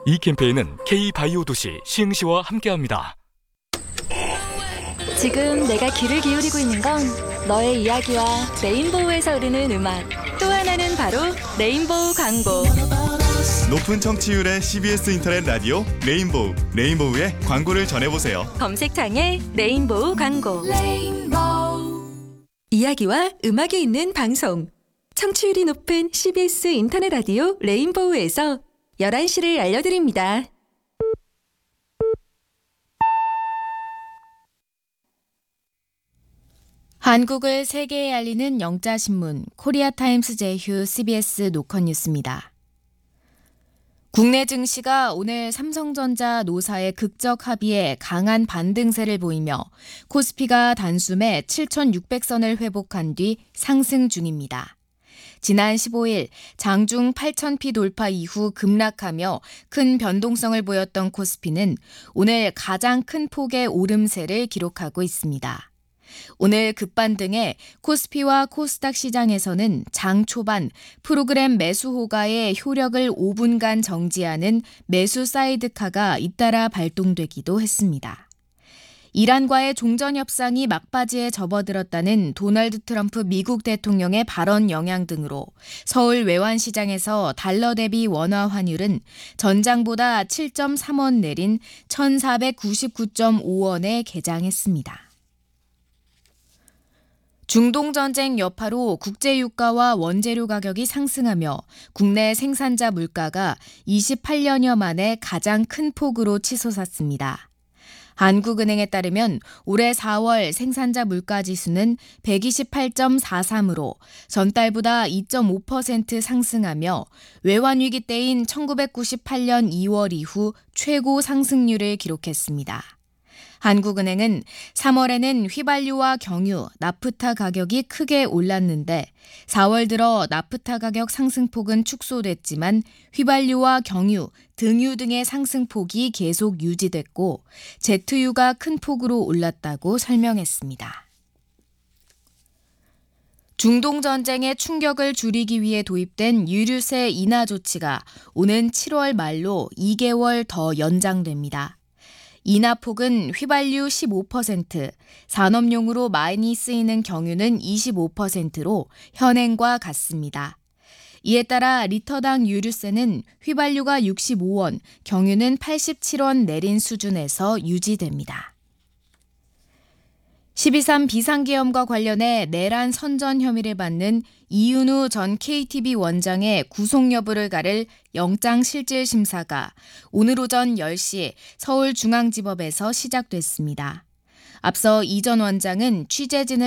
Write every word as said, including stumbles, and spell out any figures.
이 캠페인은 K바이오 도시 시흥시와 함께합니다. 지금 내가 귀를 기울이고 있는 건 너의 이야기와 레인보우에서 흐르는 음악, 또 하나는 바로 레인보우 광고. 높은 청취율의 씨비에스 인터넷 라디오 레인보우, 레인보우의 광고를 전해보세요. 검색창에 레인보우 광고. 레인보우. 이야기와 음악이 있는 방송. 청취율이 높은 씨비에스 인터넷 라디오 레인보우에서 열한 시를 알려드립니다. 한국을 세계에 알리는 영자신문 코리아타임스 제휴 씨비에스 노컷뉴스입니다. 국내 증시가 오늘 삼성전자 노사의 극적 합의에 강한 반등세를 보이며 코스피가 단숨에 칠천육백 선을 회복한 뒤 상승 중입니다. 지난 십오일 장중 팔천 피 돌파 이후 급락하며 큰 변동성을 보였던 코스피는 오늘 가장 큰 폭의 오름세를 기록하고 있습니다. 오늘 급반등에 코스피와 코스닥 시장에서는 장 초반 프로그램 매수 호가의 효력을 오 분간 정지하는 매수 사이드카가 잇따라 발동되기도 했습니다. 이란과의 종전 협상이 막바지에 접어들었다는 도널드 트럼프 미국 대통령의 발언 영향 등으로 서울 외환시장에서 달러 대비 원화 환율은 전장보다 칠 점 삼 원 내린 천사백구십구 점 오 원에 개장했습니다. 중동전쟁 여파로 국제유가와 원재료 가격이 상승하며 국내 생산자 물가가 이십팔 년여 만에 가장 큰 폭으로 치솟았습니다. 한국은행에 따르면 올해 사월 생산자 물가지수는 백이십팔 점 사삼으로 전달보다 이 점 오 퍼센트 상승하며 외환위기 때인 천구백구십팔 년 이월 이후 최고 상승률을 기록했습니다. 한국은행은 삼월에는 휘발유와 경유, 나프타 가격이 크게 올랐는데 사월 들어 나프타 가격 상승폭은 축소됐지만 휘발유와 경유, 등유 등의 상승폭이 계속 유지됐고 제트유가 큰 폭으로 올랐다고 설명했습니다. 중동 전쟁의 충격을 줄이기 위해 도입된 유류세 인하 조치가 오는 칠월 말로 이 개월 더 연장됩니다. 인하폭은 휘발유 십오 퍼센트, 산업용으로 많이 쓰이는 경유는 이십오 퍼센트로 현행과 같습니다. 이에 따라 리터당 유류세는 휘발유가 육십오 원, 경유는 팔십칠 원 내린 수준에서 유지됩니다. 십이삼 비상계엄과 관련해 내란 선전 혐의를 받는 이윤우 전 케이티비 원장의 구속 여부를 가를 영장실질심사가 오늘 오전 열 시 서울중앙지법에서 시작됐습니다. 앞서 이 전 원장은 취재진을